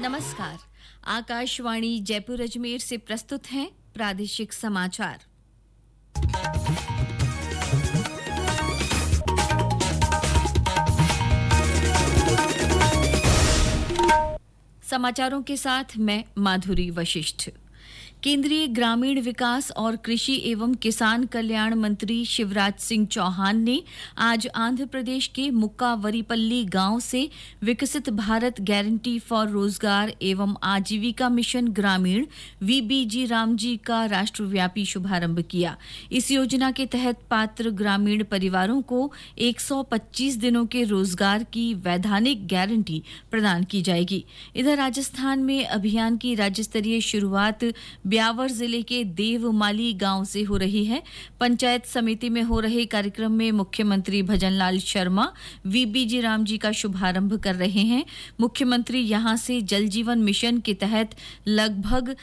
नमस्कार। आकाशवाणी जयपुर अजमेर से प्रस्तुत हैं प्रादेशिक समाचार। समाचारों के साथ मैं माधुरी वशिष्ठ। केंद्रीय ग्रामीण विकास और कृषि एवं किसान कल्याण मंत्री शिवराज सिंह चौहान ने आज आंध्र प्रदेश के मुक्कावरीपल्ली गांव से विकसित भारत गारंटी फॉर रोजगार एवं आजीविका मिशन ग्रामीण वीबीजी रामजी का राष्ट्रव्यापी शुभारंभ किया। इस योजना के तहत पात्र ग्रामीण परिवारों को 125 दिनों के रोजगार की वैधानिक गारंटी प्रदान की जाएगी। इधर राजस्थान में अभियान की राज्य स्तरीय शुरुआत ब्यावर जिले के देवमाली गांव से हो रही है। पंचायत समिति में हो रहे कार्यक्रम में मुख्यमंत्री भजनलाल शर्मा वीबीजी रामजी का शुभारंभ कर रहे हैं। मुख्यमंत्री यहां से जल जीवन मिशन के तहत लगभग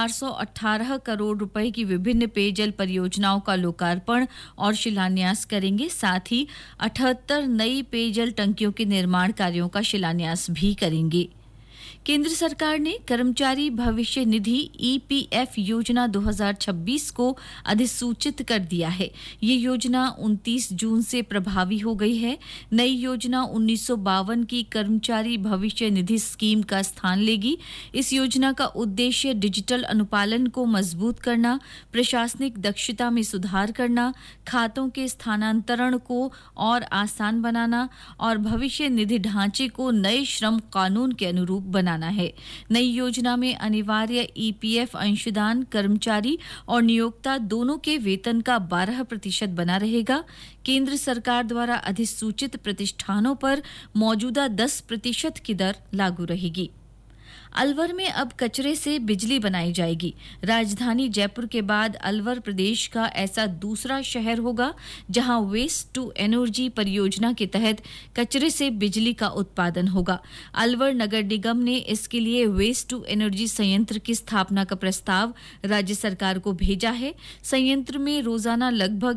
418 करोड़ रुपए की विभिन्न पेयजल परियोजनाओं का लोकार्पण और शिलान्यास करेंगे। साथ ही 78 नई पेयजल टंकियों के निर्माण कार्यों का शिलान्यास भी करेंगे। केंद्र सरकार ने कर्मचारी भविष्य निधि ईपीएफ योजना 2026 को अधिसूचित कर दिया है। ये योजना 29 जून से प्रभावी हो गई है। नई योजना 1952 की कर्मचारी भविष्य निधि स्कीम का स्थान लेगी। इस योजना का उद्देश्य डिजिटल अनुपालन को मजबूत करना, प्रशासनिक दक्षता में सुधार करना, खातों के स्थानांतरण को और आसान बनाना और भविष्य निधि ढांचे को नए श्रम कानून के अनुरूप बनाना है। नई योजना में अनिवार्य ईपीएफ अंशदान कर्मचारी और नियोक्ता दोनों के वेतन का 12% बना रहेगा। केंद्र सरकार द्वारा अधिसूचित प्रतिष्ठानों पर मौजूदा 10% की दर लागू रहेगी। अलवर में अब कचरे से बिजली बनाई जाएगी। राजधानी जयपुर के बाद अलवर प्रदेश का ऐसा दूसरा शहर होगा जहां वेस्ट टू एनर्जी परियोजना के तहत कचरे से बिजली का उत्पादन होगा। अलवर नगर निगम ने इसके लिए वेस्ट टू एनर्जी संयंत्र की स्थापना का प्रस्ताव राज्य सरकार को भेजा है। संयंत्र में रोजाना लगभग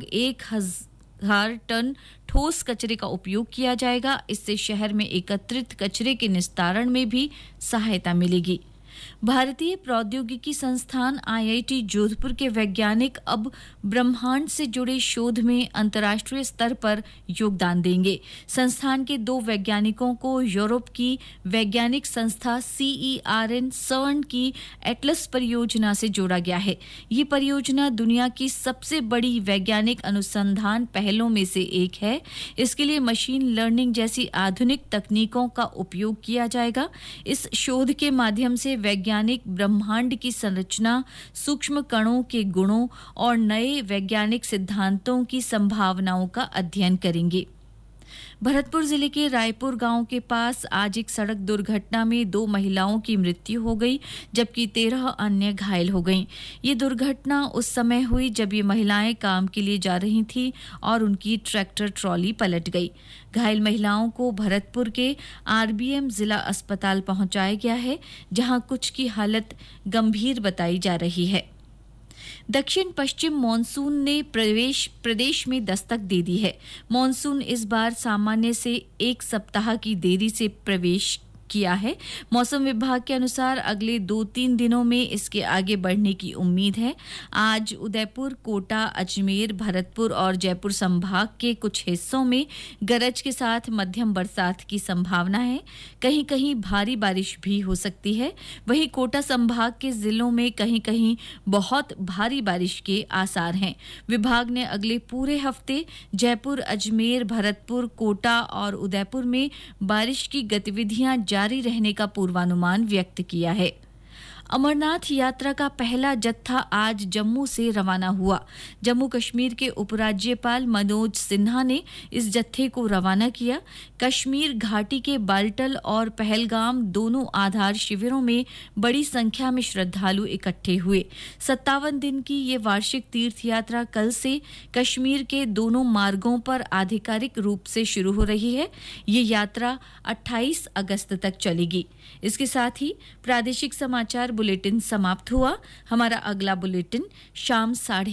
1000 टन ठोस कचरे का उपयोग किया जाएगा। इससे शहर में एकत्रित कचरे के निस्तारण में भी सहायता मिलेगी। भारतीय प्रौद्योगिकी संस्थान आईआईटी जोधपुर के वैज्ञानिक अब ब्रह्मांड से जुड़े शोध में अंतर्राष्ट्रीय स्तर पर योगदान देंगे। संस्थान के 2 वैज्ञानिकों को यूरोप की वैज्ञानिक संस्था CERN CERN की एटलस परियोजना से जोड़ा गया है। ये परियोजना दुनिया की सबसे बड़ी वैज्ञानिक अनुसंधान पहलों में से एक है। इसके लिए मशीन लर्निंग जैसी आधुनिक तकनीकों का उपयोग किया जाएगा। इस शोध के माध्यम से वैज्ञानिक ब्रह्मांड की संरचना, सूक्ष्म कणों के गुणों और नए वैज्ञानिक सिद्धांतों की संभावनाओं का अध्ययन करेंगे। भरतपुर जिले के रायपुर गांव के पास आज एक सड़क दुर्घटना में 2 महिलाओं की मृत्यु हो गई, जबकि 13 अन्य घायल हो गईं। ये दुर्घटना उस समय हुई जब ये महिलाएं काम के लिए जा रही थीं और उनकी ट्रैक्टर ट्रॉली पलट गई। घायल महिलाओं को भरतपुर के आरबीएम जिला अस्पताल पहुंचाया गया है, जहां कुछ की हालत गंभीर बताई जा रही है। दक्षिण पश्चिम मॉनसून ने प्रदेश में दस्तक दे दी है। मॉनसून इस बार सामान्य से 1 सप्ताह की देरी से प्रवेश किया है। मौसम विभाग के अनुसार अगले 2-3 दिनों में इसके आगे बढ़ने की उम्मीद है। आज उदयपुर, कोटा, अजमेर, भरतपुर और जयपुर संभाग के कुछ हिस्सों में गरज के साथ मध्यम बरसात की संभावना है। कहीं-कहीं भारी बारिश भी हो सकती है। वहीं कोटा संभाग के जिलों में कहीं-कहीं बहुत भारी बारिश के आसार हैं। विभाग ने अगले पूरे हफ्ते जयपुर, अजमेर, भरतपुर, कोटा और उदयपुर में बारिश की गतिविधियां जारी रहने का पूर्वानुमान व्यक्त किया है। अमरनाथ यात्रा का पहला जत्था आज जम्मू से रवाना हुआ। जम्मू कश्मीर के उपराज्यपाल मनोज सिन्हा ने इस जत्थे को रवाना किया। कश्मीर घाटी के बाल्टल और पहलगाम दोनों आधार शिविरों में बड़ी संख्या में श्रद्धालु इकट्ठे हुए। 57 दिन की ये वार्षिक तीर्थ यात्रा कल से कश्मीर के दोनों मार्गों पर आधिकारिक रूप से शुरू हो रही है। ये यात्रा 28 अगस्त तक चलेगी। इसके साथ ही प्रादेशिक समाचार बुलेटिन समाप्त हुआ। हमारा अगला बुलेटिन शाम 8:30